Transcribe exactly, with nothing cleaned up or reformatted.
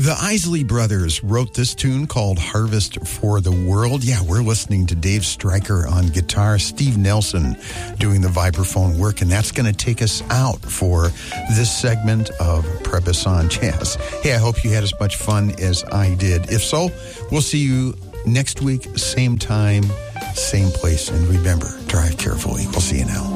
The Isley Brothers wrote this tune called Harvest for the World. Yeah, we're listening to Dave Stryker on guitar, Steve Nelson doing the vibraphone work, and that's going to take us out for this segment of Previs on Jazz. Hey, I hope you had as much fun as I did. If so, we'll see you next week, same time, same place. And remember, drive carefully. We'll see you now.